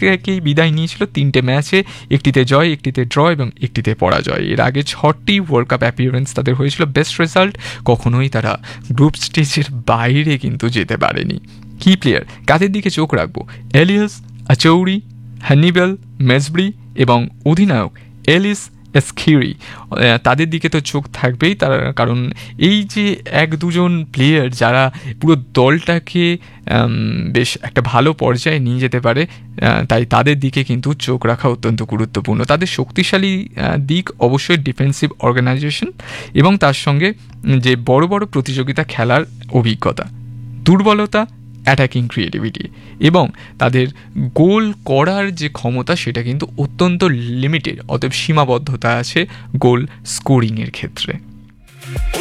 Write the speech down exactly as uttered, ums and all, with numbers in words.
থেকেই বিদায় নিয়েছিল তিনটে ম্যাচে, একটিতে জয়, একটিতে ড্র এবং একটিতে পরাজয়। এর আগে ছটি ওয়ার্ল্ড কাপ অ্যাপিয়ারেন্স তাদের হয়েছিল, বেস্ট রেজাল্ট, কখনোই তারা গ্রুপ স্টেজের বাইরে কিন্তু যেতে পারেনি। কি প্লেয়ার কাদের দিকে চোখ রাখবো? এলিয়াস আচৌরি, হ্যানিবেল মেজব্রি এবং অধিনায়ক এলিস এসখিরি, তাদের দিকে তো চোখ থাকবেই। তার কারণ এই যে এক দুজন প্লেয়ার যারা পুরো দলটাকে বেশ একটা ভালো পর্যায়ে নিয়ে যেতে পারে, তাই তাদের দিকে কিন্তু চোখ রাখা অত্যন্ত গুরুত্বপূর্ণ। তাদের শক্তিশালী দিক অবশ্যই ডিফেন্সিভ অর্গানাইজেশন এবং তার সঙ্গে যে বড় বড় প্রতিযোগিতা খেলার অভিজ্ঞতা। দুর্বলতা অ্যাটাকিং ক্রিয়েটিভিটি এবং তাদের গোল করার যে ক্ষমতা সেটা কিন্তু অত্যন্ত লিমিটেড, অতএব সীমাবদ্ধতা আছে গোল স্কোরিংয়ের ক্ষেত্রে।